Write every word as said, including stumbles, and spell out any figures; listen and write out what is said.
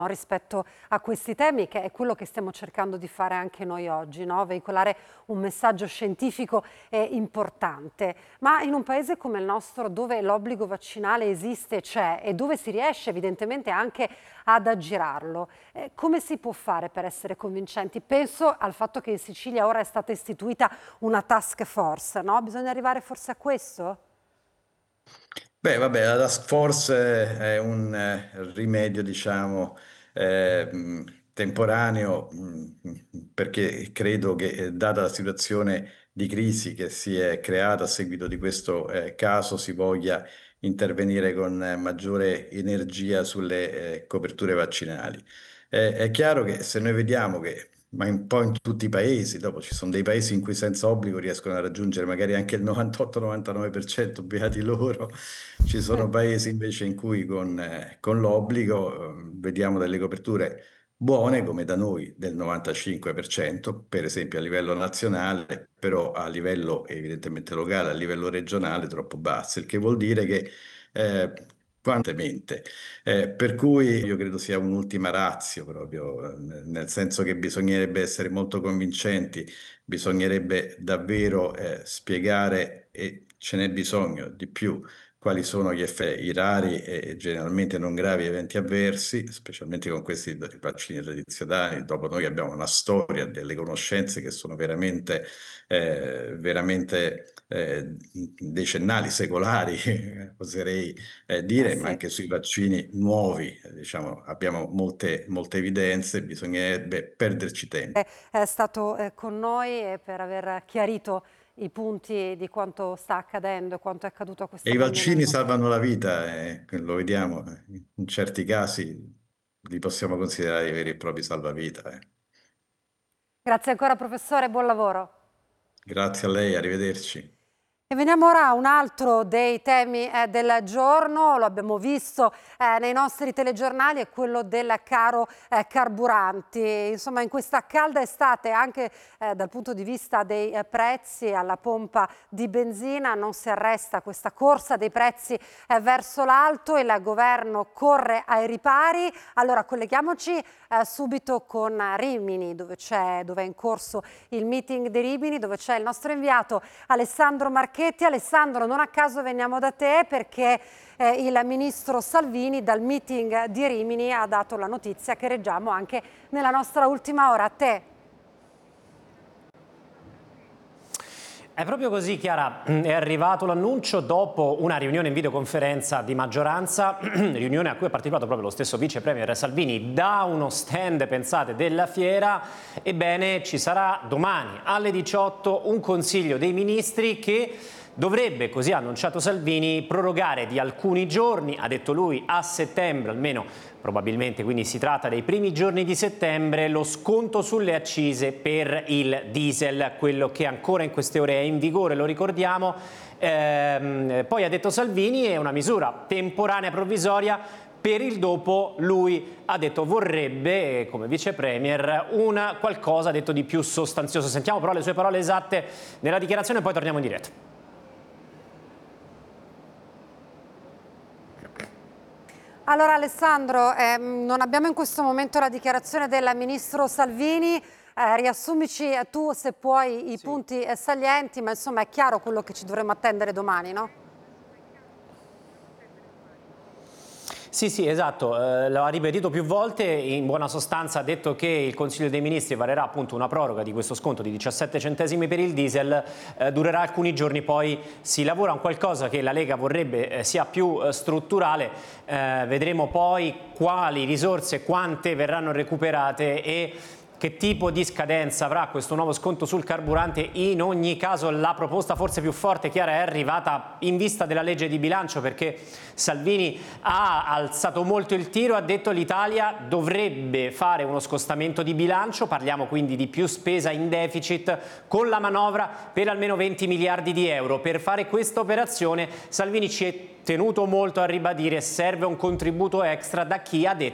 rispetto a questi temi, che è quello che stiamo cercando di fare anche noi oggi, no? Veicolare un messaggio scientifico è importante, ma in un paese come il nostro, dove l'obbligo vaccinale esiste, c'è, e dove si riesce evidentemente anche ad aggirarlo, eh, come si può fare per essere convincenti? Penso al fatto che in Sicilia ora è stata istituita una task force, no? Bisogna arrivare forse a questo? Beh, vabbè, la task force è un eh, rimedio, diciamo, eh, mh, temporaneo, mh, perché credo che, eh, data la situazione di crisi che si è creata a seguito di questo eh, caso, si voglia intervenire con eh, maggiore energia sulle eh, coperture vaccinali. Eh, è chiaro che se noi vediamo che, ma un po' in tutti i paesi, dopo ci sono dei paesi in cui senza obbligo riescono a raggiungere magari anche il novantotto novantanove per cento, beati loro, ci sono paesi invece in cui con, eh, con l'obbligo eh, vediamo delle coperture buone, come da noi del novantacinque per cento, per esempio a livello nazionale, però a livello evidentemente locale, a livello regionale troppo basse, il che vuol dire che eh, quantemente. Eh, per cui io credo sia un'ultima ratio proprio, eh, nel senso che bisognerebbe essere molto convincenti, bisognerebbe davvero eh, spiegare, e ce n'è bisogno di più, quali sono gli effetti, i rari e generalmente non gravi eventi avversi, specialmente con questi vaccini tradizionali. Dopo noi abbiamo una storia delle conoscenze che sono veramente, eh, veramente eh, decennali, secolari, oserei eh, Eh dire, ma sì. anche sui vaccini nuovi, eh, diciamo, abbiamo molte, molte evidenze, bisognerebbe perderci tempo. È stato eh, con noi e per aver chiarito i punti di quanto sta accadendo e quanto è accaduto a E questa i bambina vaccini nel nostro. salvano la vita, eh, lo vediamo, eh, in certi casi li possiamo considerare veri e propri salvavita. eh. Grazie ancora professore, buon lavoro. Grazie a lei, arrivederci. E veniamo ora a un altro dei temi eh, del giorno, lo abbiamo visto eh, nei nostri telegiornali, è quello del caro eh, carburanti. Insomma, in questa calda estate, anche eh, dal punto di vista dei eh, prezzi alla pompa di benzina, non si arresta questa corsa dei prezzi eh, verso l'alto. Il governo corre ai ripari. Allora colleghiamoci eh, subito con Rimini, dove, c'è, dove è in corso il meeting di Rimini, dove c'è il nostro inviato Alessandro Marchetti. Alessandro, non a caso veniamo da te perché eh, il ministro Salvini dal meeting di Rimini ha dato la notizia che reggiamo anche nella nostra ultima ora. A te. È proprio così, Chiara, è arrivato l'annuncio dopo una riunione in videoconferenza di maggioranza, riunione a cui ha partecipato proprio lo stesso vice premier Salvini da uno stand, pensate, della fiera. Ebbene, ci sarà domani alle diciotto un Consiglio dei Ministri che dovrebbe, così ha annunciato Salvini, prorogare di alcuni giorni, ha detto lui, a settembre almeno, probabilmente, quindi si tratta dei primi giorni di settembre, lo sconto sulle accise per il diesel, quello che ancora in queste ore è in vigore, lo ricordiamo. Ehm, poi ha detto Salvini è una misura temporanea provvisoria. Per il dopo lui ha detto vorrebbe, come vice premier, una qualcosa ha detto di più sostanzioso. Sentiamo però le sue parole esatte nella dichiarazione e poi torniamo in diretta. Allora Alessandro, ehm, non abbiamo in questo momento la dichiarazione del ministro Salvini, eh, riassumici tu se puoi i Sì. punti eh, salienti, ma insomma è chiaro quello che ci dovremo attendere domani, no? Sì, sì, esatto, eh, lo ha ripetuto più volte, in buona sostanza ha detto che il Consiglio dei Ministri varerà appunto una proroga di questo sconto di diciassette centesimi per il diesel, eh, durerà alcuni giorni, poi si lavora a un qualcosa che la Lega vorrebbe eh, sia più eh, strutturale, eh, vedremo poi quali risorse, quante verranno recuperate e che tipo di scadenza avrà questo nuovo sconto sul carburante. In ogni caso la proposta forse più forte, Chiara, è arrivata in vista della legge di bilancio, perché Salvini ha alzato molto il tiro, ha detto l'Italia dovrebbe fare uno scostamento di bilancio, parliamo quindi di più spesa in deficit con la manovra per almeno venti miliardi di euro. Per fare questa operazione Salvini ci è tenuto molto a ribadire serve un contributo extra da chi ha detto